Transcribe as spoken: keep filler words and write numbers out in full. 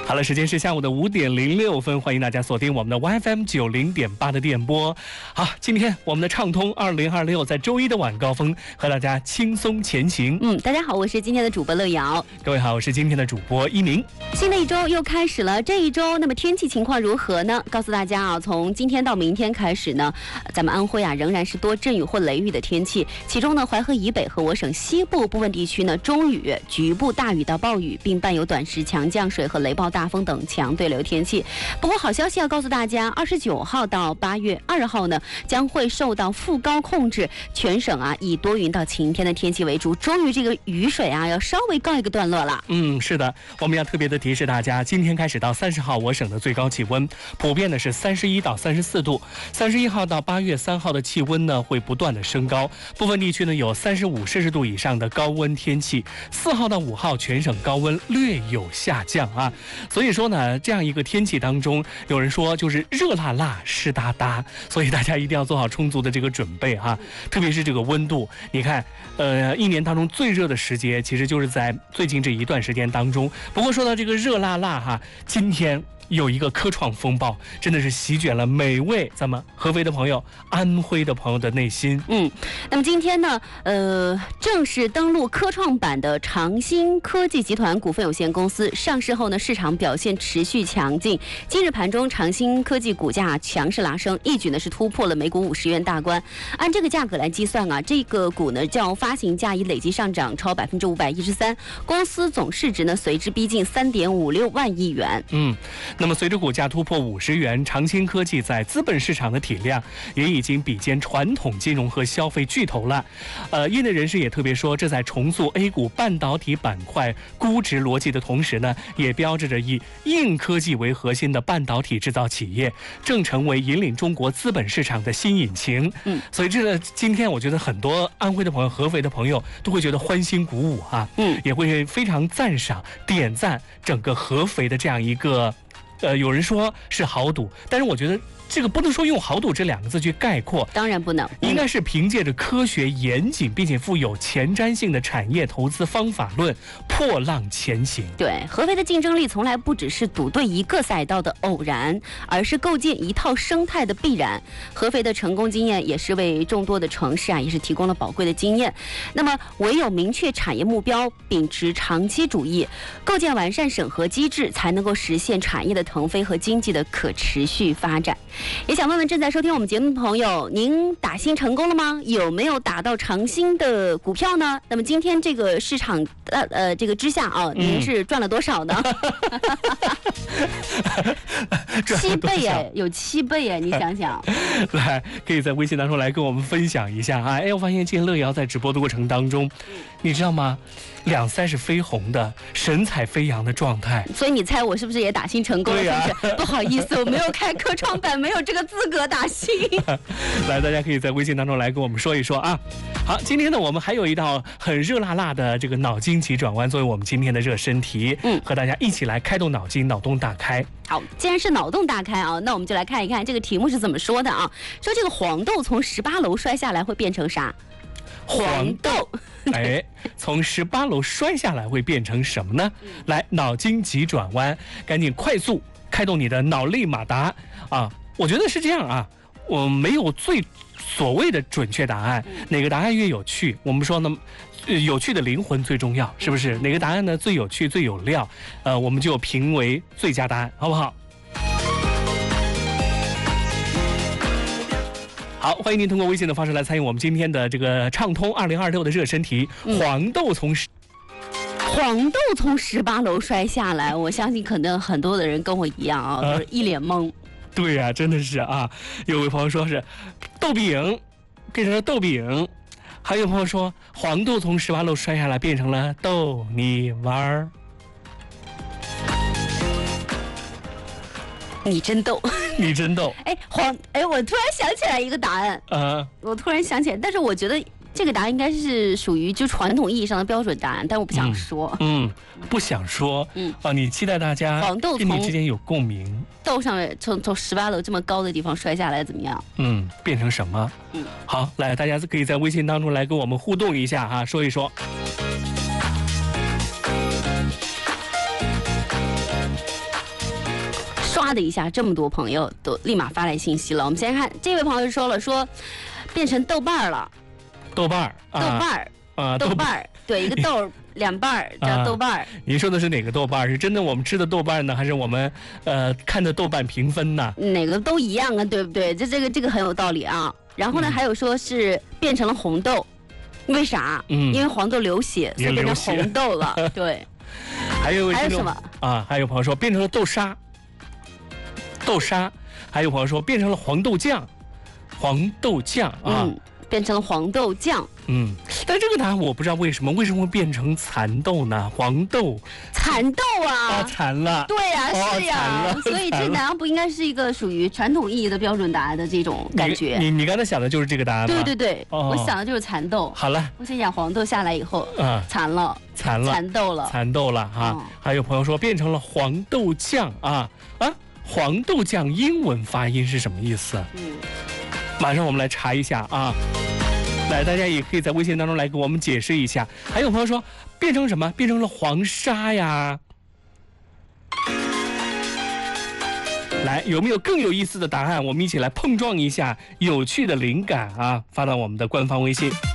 好了，时间是下午的五点零六分，欢迎大家锁定我们的 Y F M 九零点八的电波。好，今天我们的畅通二零二六在周一的晚高峰和大家轻松前行。 嗯，大家好，我是今天的主播乐瑶。 各位好，我是今天的主播一鸣。 新的一周又开始了，这一周那么天气情况如何呢？告诉大家啊，从今天到明天开始呢，咱们安徽啊仍然是多阵雨或雷雨的天气，其中呢淮河以北和我省西部部分地区呢中雨，局部大雨到暴雨，并伴有短时强降水和雷暴大风等强对流天气。不过好消息要告诉大家，二十九号到八月二号呢将会受到副高控制，全省啊以多云到晴天的天气为主，终于这个雨水啊要稍微告一个段落了。 嗯，是的，我们要特别的提示大家，今天开始到三十号，我省的最高气温普遍的是三十一到三十四度。三十一号到八月三号的气温呢会不断的升高，部分地区呢有三十五摄氏度以上的高温天气。四号到五号全省高温略有下降啊，所以说呢，这样一个天气当中，有人说就是热辣辣湿哒哒，所以大家一定要做好充足的这个准备哈、啊。特别是这个温度，你看，呃，一年当中最热的时节，其实就是在最近这一段时间当中。不过说到这个热辣辣哈，今天有一个科创风暴，真的是席卷了每位咱们合肥的朋友、安徽的朋友的内心。 嗯，那么今天呢，呃，正式登陆科创板的长兴科技集团股份有限公司上市后呢，市场表现持续强劲。今日盘中，长兴科技股价强势拉升，一举呢是突破了每股五十元大关。按这个价格来计算啊，这个股呢较发行价已累计上涨超百分之五百一十三，公司总市值呢随之逼近三点五六万亿元。 嗯。那么随着股价突破五十元，长兴科技在资本市场的体量也已经比肩传统金融和消费巨头了。呃，业内人士也特别说，这在重塑 A 股半导体板块估值逻辑的同时呢，也标志着以硬科技为核心的半导体制造企业正成为引领中国资本市场的新引擎。嗯，所以这个今天我觉得很多安徽的朋友、合肥的朋友都会觉得欢欣鼓舞啊，嗯，也会非常赞赏、点赞整个合肥的这样一个。呃，有人说是豪赌，但是我觉得这个不能说用豪赌这两个字去概括， 当然不能， 应该是凭借着科学严谨并且富有前瞻性的产业投资方法论破浪前行。 对，合肥的竞争力从来不只是赌对一个赛道的偶然，而是构建一套生态的必然。合肥的成功经验也是为众多的城市啊，也是提供了宝贵的经验。那么，唯有明确产业目标，秉持长期主义，构建完善审核机制，才能够实现产业的腾飞和经济的可持续发展。也想问问正在收听我们节目的朋友，您打新成功了吗？有没有打到长兴的股票呢？那么今天这个市场呃呃这个之下啊，您是赚了多少呢？嗯、七倍哎，有七倍哎，你想想。 来，可以在微信当中来跟我们分享一下啊！哎，我发现今天乐瑶在直播的过程当中，你知道吗？两腮是绯红的，神采飞扬的状态。 所以你猜我是不是也打新成功了？是不是？不好意思，我没有开科创板，没有这个资格打新。 来，大家可以在微信当中来跟我们说一说啊。好，今天呢，我们还有一道很热辣辣的这个脑筋急转弯作为我们今天的热身题，嗯，和大家一起来开动脑筋，脑洞大开。 好，既然是脑洞大开啊，那我们就来看一看这个题目是怎么说的啊。说这个黄豆从十八楼摔下来会变成啥？黄豆。 哎，从十八楼摔下来会变成什么呢？来，脑筋急转弯，赶紧快速开动你的脑力马达啊！我觉得是这样啊，我没有最所谓的准确答案，哪个答案越有趣，我们说呢，有趣的灵魂最重要，是不是？哪个答案呢最有趣最有料，呃，我们就评为最佳答案，好不好？好，欢迎您通过微信的方式来参与我们今天的这个畅通二零二六的热身题。嗯、黄豆从十黄豆从十八楼摔下来，我相信可能很多的人跟我一样啊，都是一脸懵。 对呀、啊，真的是啊！有位朋友说是豆饼变成了豆饼，还有朋友说黄豆从十八楼摔下来变成了逗你玩儿。 你真逗， 你真逗。 哎，黄，哎，我突然想起来一个答案。呃，我突然想起来，但是我觉得这个答案应该是属于就传统意义上的标准答案，但我不想说。 嗯，嗯不想说。嗯，啊，你期待大家黄豆跟你之间有共鸣。 豆上面从从十八楼这么高的地方摔下来怎么样？ 嗯，变成什么？嗯，好，来，大家可以在微信当中来跟我们互动一下哈，说一说。 唰的一下，这么多朋友都立马发来信息了。我们先看这位朋友说了，说变成豆瓣儿了。 豆瓣儿， 豆瓣儿啊， 豆瓣儿，对，一个豆两瓣儿叫豆瓣儿。啊、 您说的是哪个豆瓣儿？是真的我们吃的豆瓣呢，还是我们呃看的豆瓣评分呢？ 哪个都一样啊，对不对？这这个这个很有道理啊。然后呢，嗯、还有说是变成了红豆，为啥？嗯，因为黄豆流血，所以变成红豆了。对。 还有还有什么啊？还有朋友说变成了豆沙，豆沙。还有朋友说变成了黄豆酱，黄豆酱啊。 嗯，变成了黄豆酱。 嗯，但这个答案我不知道为什么，为什么会变成蚕豆呢？黄豆， 蚕豆啊， 啊，蚕了。 对呀、啊， 哦、 是呀、啊，所以这难道不应该是一个属于传统意义的标准答案的这种感觉？ 你你你刚才想的就是这个答案吗？ 对对对， 哦、 我想的就是蚕豆。 好了， 我想养黄豆下来以后，啊，蚕了， 蚕了， 蚕豆了， 蚕豆了哈、哦。还有朋友说变成了黄豆酱啊啊，黄豆酱英文发音是什么意思？嗯，马上我们来查一下啊。来，大家也可以在微信当中来给我们解释一下。还有朋友说变成什么？变成了黄沙呀。来，有没有更有意思的答案？我们一起来碰撞一下有趣的灵感啊！发到我们的官方微信。